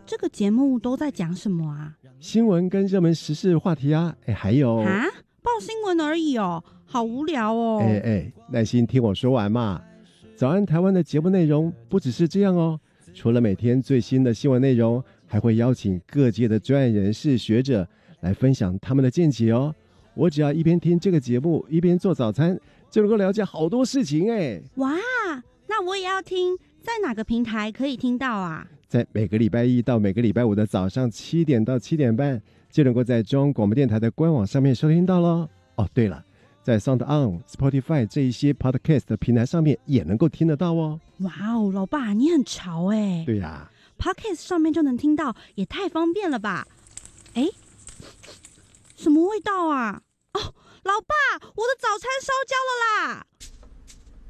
这个节目都在讲什么啊？ 新闻跟热门时事话题啊，还有啊，报新闻而已哦，好无聊哦。 耐心听我说完嘛。早安台湾的节目内容不只是这样哦，除了每天最新的新闻内容，还会邀请各界的专业人士学者来分享他们的见解哦。我只要一边听这个节目，一边做早餐，就能够了解好多事情哎。 哇，那我也要听，在哪个平台可以听到啊？ 在每个礼拜一到每个礼拜五的早上7点到7点半，就能够在中央广播电台的官网上面收听到咯。哦，对了，在 SoundOn、Spotify 这一些 Podcast 的平台上面也能够听得到哦。 哇哦，老爸你很潮哎。 对呀 ，Podcast 上面就能听到，也太方便了吧？哎，什么味道啊？哦，老爸，我的早餐烧焦了啦！